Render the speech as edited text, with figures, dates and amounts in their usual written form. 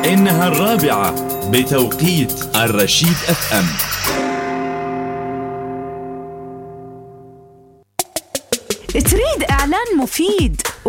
إنها 4 بتوقيت الرشيد FM. تريد إعلان مفيد